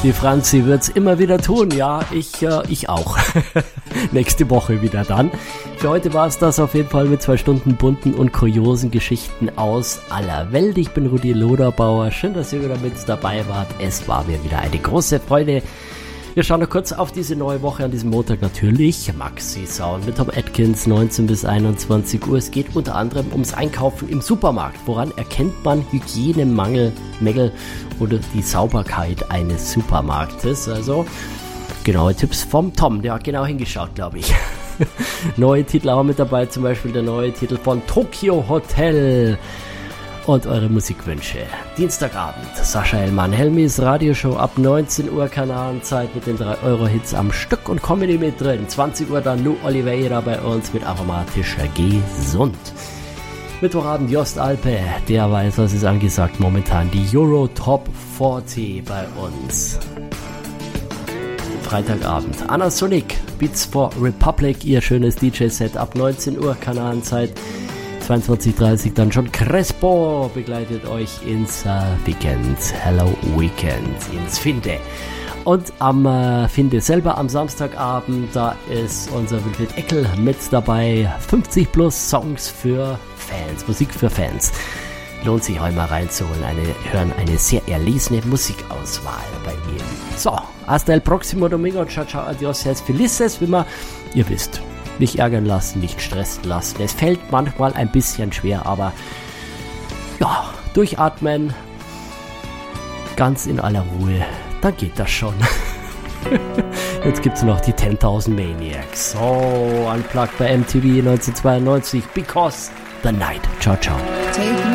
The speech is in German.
Die Franzi wird's immer wieder tun, ja, ich auch. Nächste Woche wieder dann. Für heute war es das auf jeden Fall mit 2 Stunden bunten und kuriosen Geschichten aus aller Welt. Ich bin Rudi Loderbauer. Schön, dass ihr wieder mit dabei wart. Es war mir wieder eine große Freude. Wir schauen noch kurz auf diese neue Woche an diesem Montag natürlich. Maxi Sound mit Tom Atkins, 19 bis 21 Uhr. Es geht unter anderem ums Einkaufen im Supermarkt. Woran erkennt man Hygienemangel, Mängel oder die Sauberkeit eines Supermarktes? Also genaue Tipps vom Tom, der hat genau hingeschaut, glaube ich. Neue Titel auch mit dabei, zum Beispiel der neue Titel von Tokyo Hotel. Und eure Musikwünsche. Dienstagabend, Sascha Hellmann, Helmis Radioshow ab 19 Uhr Kanalenzeit mit den 3-Euro-Hits am Stück und Comedy mit drin. 20 Uhr dann Lou Oliveira bei uns mit aromatischer Gesund. Mittwochabend Jost Alpe, der weiß, was ist angesagt momentan. Die Euro Top 40 bei uns. Freitagabend, Anna Sonic, Beats for Republic, ihr schönes DJ-Set ab 19 Uhr Kanalenzeit. 22:30 dann schon Crespo begleitet euch ins Weekend, Hello Weekend, ins Finde. Und am Finde selber am Samstagabend, da ist unser Wilfried Eckel mit dabei. 50 plus Songs für Fans, Musik für Fans. Lohnt sich heute mal reinzuholen, hören eine sehr erlesene Musikauswahl bei ihm. So, hasta el próximo domingo, ciao, ciao, adios, es felices, wie man, ihr wisst. Nicht ärgern lassen, nicht stressen lassen. Es fällt manchmal ein bisschen schwer, aber ja, durchatmen, ganz in aller Ruhe, dann geht das schon. Jetzt gibt es noch die 10.000 Maniacs. So, unplugged bei MTV 1992, Because the Night. Ciao, ciao.